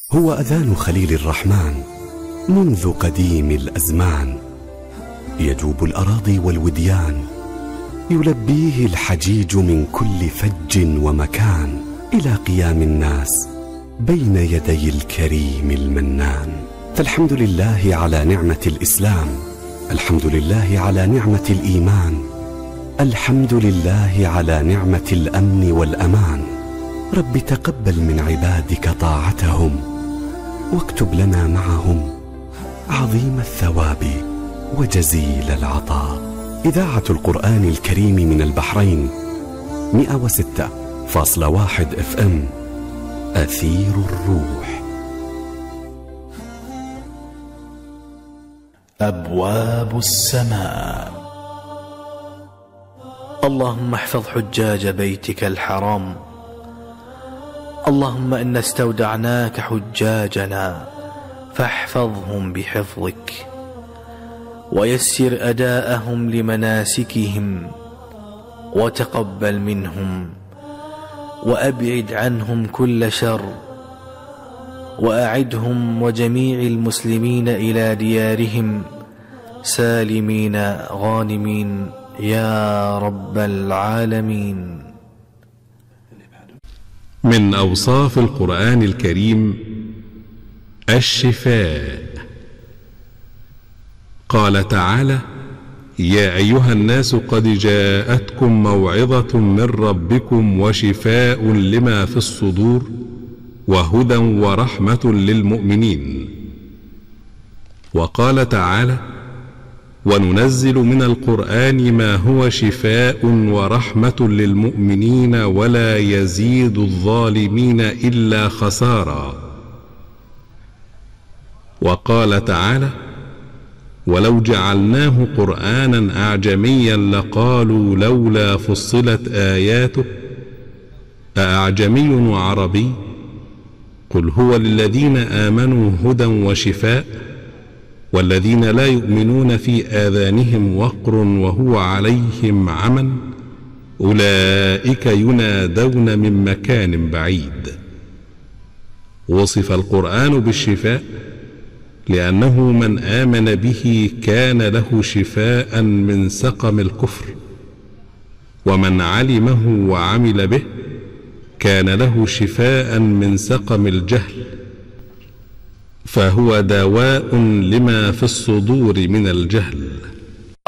هو أذان خليل الرحمن منذ قديم الأزمان، يجوب الأراضي والوديان، يلبيه الحجيج من كل فج ومكان، إلى قيام الناس بين يدي الكريم المنان. فالحمد لله على نعمة الإسلام، الحمد لله على نعمة الإيمان، الحمد لله على نعمة الأمن والأمان. رب تقبل من عبادك طاعتهم، واكتب لنا معهم عظيم الثواب وجزيل العطاء. إذاعة القرآن الكريم من البحرين 106.1 FM، أثير الروح. أبواب السماء. اللهم احفظ حجاج بيتك الحرام. اللهم إنا استودعناك حجاجنا فاحفظهم بحفظك، ويسر أداءهم لمناسكهم، وتقبل منهم، وأبعد عنهم كل شر، وأعدهم وجميع المسلمين إلى ديارهم سالمين غانمين يا رب العالمين. من أوصاف القرآن الكريم الشفاء. قال تعالى: يا أيها الناس قد جاءتكم موعظة من ربكم وشفاء لما في الصدور وهدى ورحمة للمؤمنين. وقال تعالى: وننزل من القرآن ما هو شفاء ورحمة للمؤمنين ولا يزيد الظالمين إلا خسارا. وقال تعالى: ولو جعلناه قرآنا أعجميا لقالوا لولا فصلت آياته أأعجمي وعربي قل هو للذين آمنوا هدى وشفاء والذين لا يؤمنون في آذانهم وقر وهو عليهم عمى أولئك ينادون من مكان بعيد. وصف القرآن بالشفاء لأنه من آمن به كان له شفاء من سقم الكفر، ومن علمه وعمل به كان له شفاء من سقم الجهل، فهو دواء لما في الصدور من الجهل.